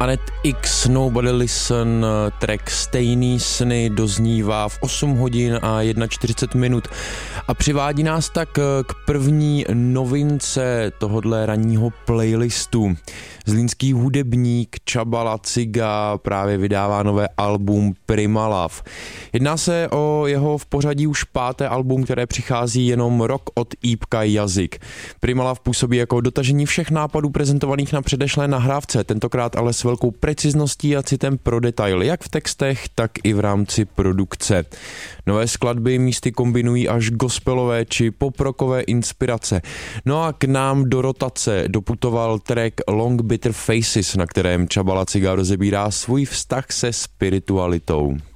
Annette X, Nobody Listen, track Stejný sny doznívá v 8 hodin a 41 minut a přivádí nás tak k první novince tohodle ranního playlistu. Zlínský hudebník Csaba Laciga právě vydává nové album Prima Love. Jedná se o jeho v pořadí už 5. album, které přichází jenom rok od EPka Jazyk. Prima Love působí jako dotažení všech nápadů prezentovaných na předešlé nahrávce, tentokrát ale s velkou precizností a citem pro detaily, jak v textech, tak i v rámci produkce. Nové skladby místy kombinují až gospelové či poprokové inspirace. No a k nám do rotace doputoval track Long Bitter Faces, na kterém Csaba Laciga rozebírá svůj vztah se spiritualitou.